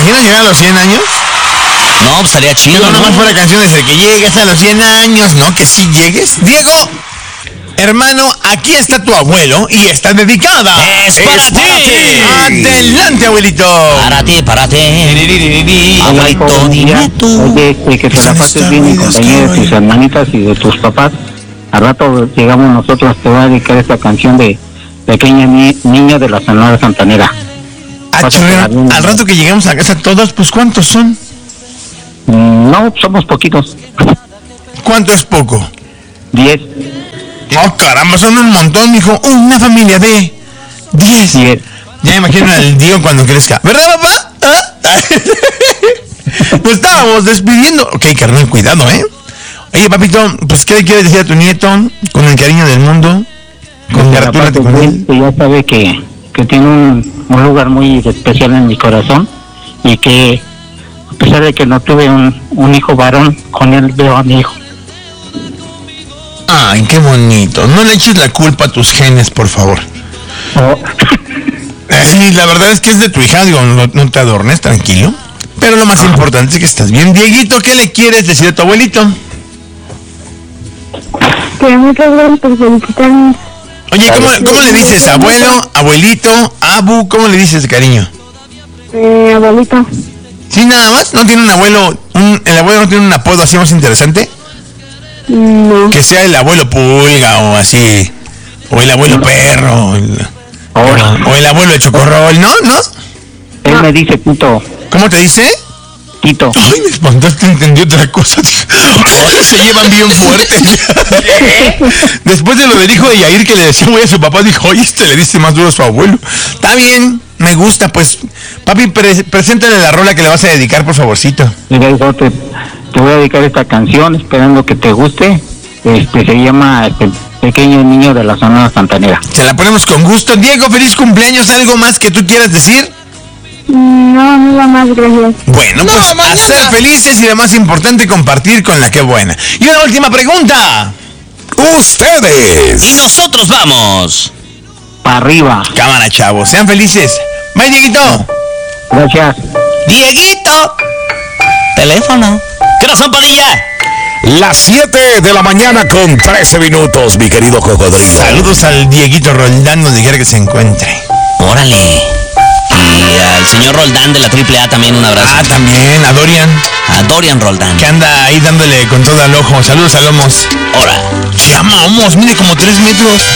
imaginas llegar a los 100 años? No, pues estaría chido, ¿no? Nomás fuera canciones de que llegues a los 100 años, ¿no? Que sí llegues. Diego, hermano, aquí está tu abuelo y está dedicada. ¡Es para ti! ¡Adelante, abuelito! Para ti. Abuelito, dime tú. Oye, que te la pases bien en compañía de tus hermanitas y de tus papás. Al rato llegamos nosotros, te voy a dedicar esta canción de Pequeña Niña de la Sonora Santanera. Al rato que llegamos a casa todos, pues ¿cuántos son? No, somos poquitos. ¿Cuánto es poco? 10. No, caramba, son un montón, mijo. Una familia de 10. Ya imagino al Diego cuando crezca. ¿Verdad, papá? Nos estábamos despidiendo. Ok, carnal, cuidado, ¿eh? Oye, papito, pues ¿qué le quieres decir a tu nieto? Con el cariño del mundo. Congratúlate con él. Ya sabe que tiene un lugar muy especial en mi corazón. Y que a pesar de que no tuve un hijo varón, con él veo a mi hijo. Ay, qué bonito. No le eches la culpa a tus genes, por favor. Oh. Sí, la verdad es que es de tu hija, digo, no te adornes, tranquilo. Pero lo más importante es que estás bien. Dieguito, ¿qué le quieres decir a tu abuelito? Que muchas gracias por felicitarme. Oye, ¿cómo le dices? ¿Abuelo, abuelito, abu? ¿Cómo le dices, cariño? Abuelito. ¿Sí, nada más? ¿No tiene un abuelo, el abuelo no tiene un apodo así más interesante? No. Que sea el abuelo pulga o así, o el abuelo perro, o el abuelo de chocorrol, ¿no? Él me dice Tito. ¿Cómo te dice? Tito. Ay, me espantaste, entendí otra cosa. Ay, se llevan bien fuerte. Después de lo del hijo de Yair que le decía güey a su papá, dijo, oye, le dice más duro a su abuelo. Está bien, me gusta, pues. Papi, preséntale la rola que le vas a dedicar, por favorcito. Mira, hijo, te voy a dedicar esta canción, esperando que te guste. Se llama Pequeño Niño de la Sonora Santanera. Se la ponemos con gusto. Diego, feliz cumpleaños. ¿Algo más que tú quieras decir? No, nada más, gracias. Bueno, pues a ser felices y lo más importante, compartir con la que buena. Y una última pregunta. Ustedes. Y nosotros vamos. Para arriba. Cámara, chavos. Sean felices. Bye, Dieguito. Gracias. Dieguito. Teléfono. Corazón Padilla. Las 7 de la mañana con 13 minutos, mi querido cocodrilo. Saludos al Dieguito Roldán, donde quiera que se encuentre. Órale. Y al señor Roldán de la AAA también un abrazo. Ah, también, a Dorian. A Dorian Roldán. Que anda ahí dándole con todo al ojo. Saludos a Lomos. Ahora. Se llama Homos, mide como 3 metros.